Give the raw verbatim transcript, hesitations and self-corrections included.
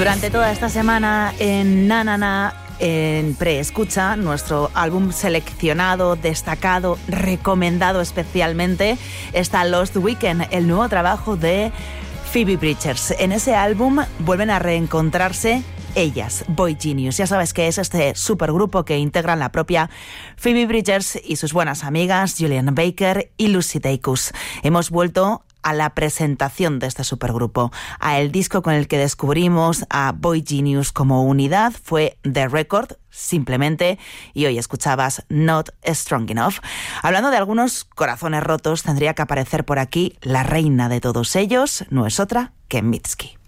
Durante toda esta semana en Na Na Na, en Preescucha, nuestro álbum seleccionado, destacado, recomendado especialmente, está Lost Weekend, el nuevo trabajo de Phoebe Bridgers. En ese álbum vuelven a reencontrarse ellas, Boy Genius. Ya sabes que es este supergrupo que integran la propia Phoebe Bridgers y sus buenas amigas Julian Baker y Lucy Dacus. Hemos vuelto a la presentación de este supergrupo. A el disco con el que descubrimos a Boy Genius como unidad fue The Record, simplemente, y hoy escuchabas Not Strong Enough. Hablando de algunos corazones rotos, tendría que aparecer por aquí la reina de todos ellos, no es otra que Mitski.